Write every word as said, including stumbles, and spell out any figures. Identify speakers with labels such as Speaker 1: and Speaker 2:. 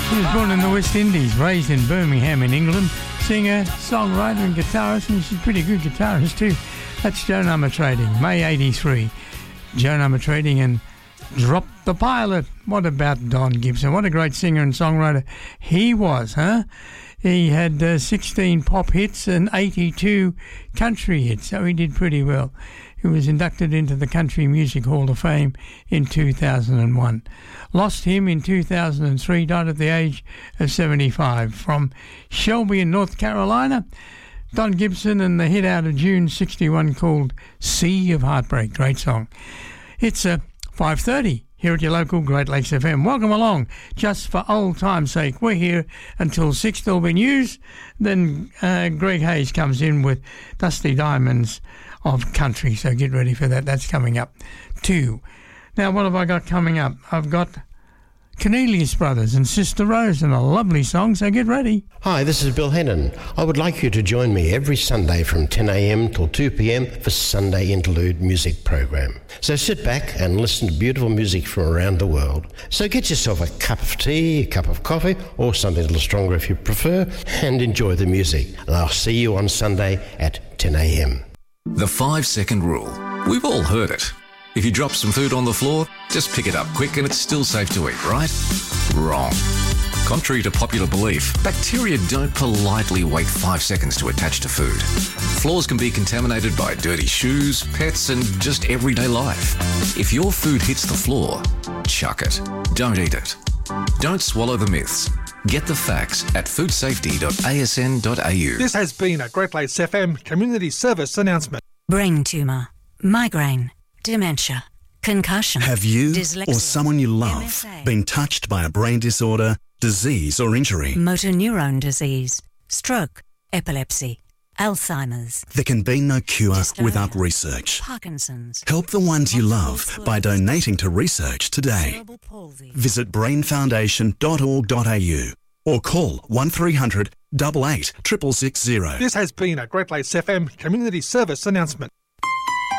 Speaker 1: He was born in the West Indies, raised in Birmingham in England, singer, songwriter and guitarist, and she's a pretty good guitarist too. That's Joan Armatrading, May eighty-three. Joan Armatrading and Drop the Pilot. What about Don Gibson? What a great singer and songwriter he was, huh? He had uh, sixteen pop hits and eighty-two country hits, so he did pretty well. He was inducted into the Country Music Hall of Fame in two thousand one. Lost him in two thousand three, died at the age of seventy-five. From Shelby in North Carolina, Don Gibson and the hit out of June sixty-one called Sea of Heartbreak. Great song. It's uh, five thirty here at your local Great Lakes F M. Welcome along. Just for old time's sake, we're here until six. There'll be news. Then uh, Greg Hayes comes in with Dusty Diamonds of Country. So get ready for that. That's coming up too. Now, what have I got coming up? I've got Cornelius Brothers and Sister Rose and a lovely song, so get ready.
Speaker 2: Hi, this is Bill Hennon. I would like you to join me every Sunday from ten a.m. till two p.m. for Sunday Interlude music program. So sit back and listen to beautiful music from around the world. So get yourself a cup of tea, a cup of coffee, or something a little stronger if you prefer, and enjoy the music. And I'll see you on Sunday at ten a.m.
Speaker 3: The five-second rule. We've all heard it. If you drop some food on the floor, just pick it up quick and it's still safe to eat, right? Wrong. Contrary to popular belief, bacteria don't politely wait five seconds to attach to food. Floors can be contaminated by dirty shoes, pets, and just everyday life. If your food hits the floor, chuck it. Don't eat it. Don't swallow the myths. Get the facts at food safety dot a s n dot a u.
Speaker 4: This has been a Great Lakes F M community service announcement.
Speaker 5: Brain tumour, migraine, dementia, concussion.
Speaker 6: Have you
Speaker 5: dyslexia,
Speaker 6: or someone you love
Speaker 5: M S A,
Speaker 6: been touched by a brain disorder, disease or injury?
Speaker 5: motor neuron disease, stroke, epilepsy, Alzheimer's.
Speaker 6: There can be no cure
Speaker 5: Dystonia,
Speaker 6: without research.
Speaker 5: Parkinson's.
Speaker 6: Help the ones you love
Speaker 5: multiple
Speaker 6: by
Speaker 5: sclerosis,
Speaker 6: donating to research today.
Speaker 5: cerebral palsy.
Speaker 6: Visit brain foundation dot org dot a u or call one three hundred, eight eight, six six six zero.
Speaker 4: This has been a Great Lakes F M community service announcement.